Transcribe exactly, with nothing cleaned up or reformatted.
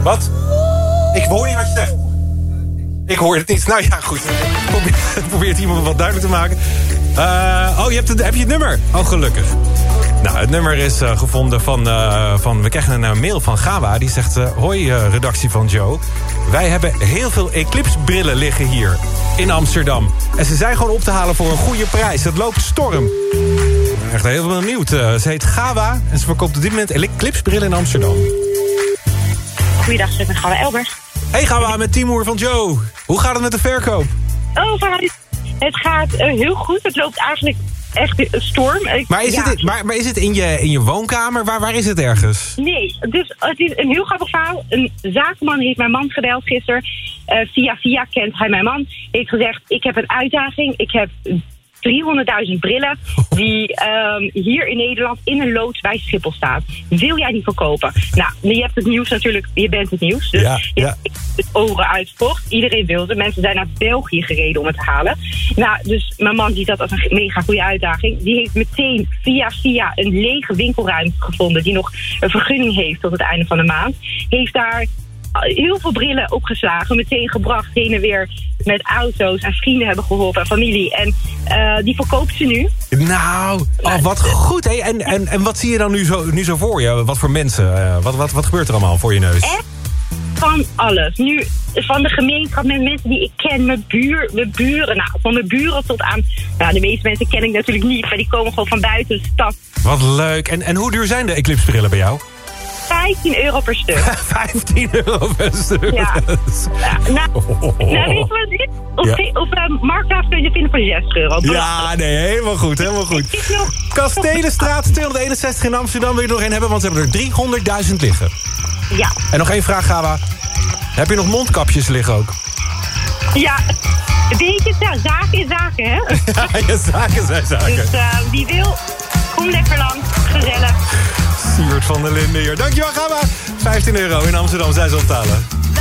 Wat? Ik hoor niet wat je zegt. Ik hoor het niet. Nou ja, goed. Probeer, probeert iemand wat duidelijk te maken. Uh, oh, je hebt het, heb je het nummer? Oh, gelukkig. Nou, het nummer is uh, gevonden van, uh, van... We krijgen een uh, mail van Gawa. Die zegt... Uh, Hoi, uh, redactie van Joe. Wij hebben heel veel Eclipse-brillen liggen hier in Amsterdam. En ze zijn gewoon op te halen voor een goede prijs. Het loopt storm. Ik ben echt heel benieuwd. Uh, ze heet Gawa en ze verkoopt op dit moment Eclipse-brillen in Amsterdam. Goeiedag, ik ben Gawa Elbers. Hey Gawa, met Timur van Joe. Hoe gaat het met de verkoop? Oh, het gaat uh, heel goed. Het loopt eigenlijk echt een storm. Ik, maar, is ja. het, maar, maar is het in je, in je woonkamer? Waar, waar is het ergens? Nee, dus het is een heel grappig verhaal. Een zakenman heeft mijn man gebeld gisteren. Uh, via via kent hij mijn man. Heeft gezegd, ik heb een uitdaging. Ik heb driehonderdduizend brillen die um, hier in Nederland in een loods bij Schiphol staat. Wil jij die verkopen? Nou, je hebt het nieuws natuurlijk, je bent het nieuws. Dus ja, je ja. hebt het oren uitverkocht. Iedereen wil ze. Mensen zijn naar België gereden om het te halen. Nou, dus mijn man ziet dat als een mega goede uitdaging. Die heeft meteen via via een lege winkelruimte gevonden die nog een vergunning heeft tot het einde van de maand. Heeft daar heel veel brillen opgeslagen, meteen gebracht heen en weer met auto's en vrienden hebben geholpen en familie. En uh, die verkoopt ze nu. Nou, oh, wat goed. Hè? En, en, en wat zie je dan nu zo, nu zo voor je? Wat voor mensen? Uh, wat, wat, wat gebeurt er allemaal voor je neus? Echt van alles. Nu van de gemeenschap met mensen die ik ken, mijn, buur, mijn buren. Nou, van mijn buren tot aan... Nou, de meeste mensen ken ik natuurlijk niet, maar die komen gewoon van buiten de stad. Wat leuk. En, en hoe duur zijn de Eclipse-brillen bij jou? vijftien euro per stuk. vijftien euro per stuk? Ja. Nou, nou, oh. nou weet je wat het is? Op, Ja. op uh, Marktplaats kun je vinden voor zes euro. Ja, nee, helemaal goed, helemaal goed. Kastelenstraat tweehonderdeenenzestig in Amsterdam. Wil je er nog één hebben, want ze hebben er driehonderdduizend liggen. Ja. En nog één vraag, Gawa. Heb je nog mondkapjes liggen ook? Ja, weet je, ja, zaken is zaken, hè? Ja, je zaken zijn zaken. Dus uh, wie wil, kom lekker langs, gezellig. Siert van der Linden hier. Dankjewel, Gawa. vijftien euro in Amsterdam zijn ze op te halen.